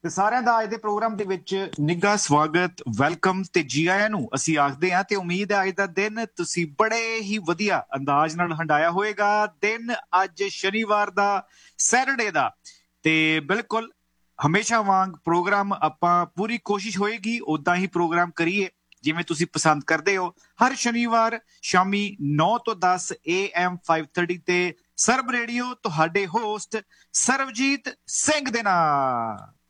ਤੇ ਸਾਰਿਆਂ ਦਾ ਅੱਜ ਦੇ ਪ੍ਰੋਗਰਾਮ ਦੇ ਵਿੱਚ ਨਿੱਘਾ ਸਵਾਗਤ, ਵੈਲਕਮ ਤੇ ਜੀ ਆਇਆਂ ਨੂੰ ਅਸੀਂ ਆਖਦੇ ਹਾਂ ਤੇ ਉਮੀਦ ਹੈ ਅੱਜ ਦਾ ਦਿਨ ਤੁਸੀਂ ਬੜੇ ਹੀ ਵਧੀਆ ਅੰਦਾਜ਼ ਨਾਲ ਹੰਡਾਇਆ ਹੋਏਗਾ। ਦਿਨ ਅੱਜ ਸ਼ਨੀਵਾਰ ਦਾ, ਸੈਟਰਡੇ ਦਾ, ਤੇ ਬਿਲਕੁਲ ਹਮੇਸ਼ਾ ਵਾਂਗ ਪ੍ਰੋਗਰਾਮ ਆਪਾਂ ਪੂਰੀ ਕੋਸ਼ਿਸ਼ ਹੋਏਗੀ ਉਦਾਂ ਹੀ ਪ੍ਰੋਗਰਾਮ ਕਰੀਏ ਜਿਵੇਂ ਤੁਸੀਂ ਪਸੰਦ ਕਰਦੇ ਹੋ। ਹਰ ਸ਼ਨੀਵਾਰ ਸ਼ਾਮੀ 9 ਤੋਂ 10 AM 5:30 ਤੇ ਸਰਬ ਰੇਡੀਓ ਤੁਹਾਡੇ ਹੋਸਟ ਸਰਬਜੀਤ ਸਿੰਘ ਦੇ ਨਾਲ।